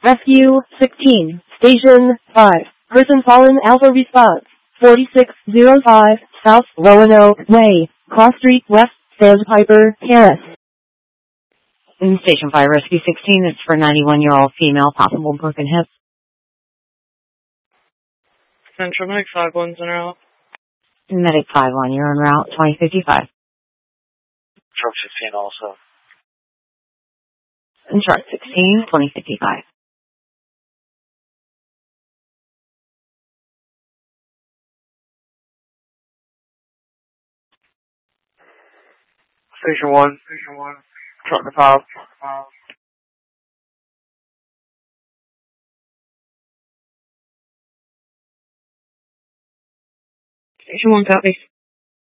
Rescue 16, Station 5, person fallen Alpha response, 4605 South Roanoke Way, Cross Street West, Sandpiper, Paris. In Station 5, Rescue 16, it's for 91-year-old female, possible broken hip. Central Medic 5-1's en route. Medic 5-1, you're en route, 2055. Truck 16 also. And Truck 16, 2055. Station 1. Truck to 5. Station 1 copy.